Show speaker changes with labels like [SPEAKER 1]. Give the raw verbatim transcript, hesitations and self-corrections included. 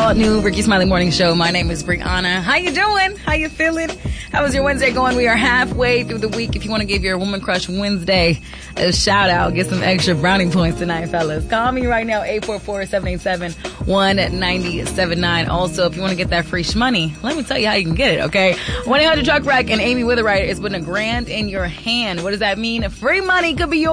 [SPEAKER 1] all new Ricky Smiley Morning Show. My name is Brianna. How you doing? How you feeling? How was your Wednesday going? We are halfway through the week. If you want to give your Woman Crush Wednesday a shout out, get some extra brownie points tonight, fellas. Call me right now, eight four four, seven eight seven, one nine seven nine. Also, if you want to get that free shmoney, let me tell you how you can get it, okay? one eight hundred truck wreck and Amy Witherite is putting a grand in your hand. What does that mean? Free money could be yours.